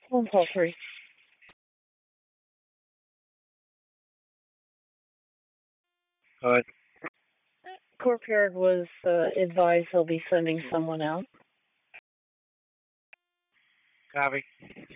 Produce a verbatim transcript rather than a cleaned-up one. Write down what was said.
Phone call three. Hi. Courtyard was uh, advised he'll be sending someone out. Copy.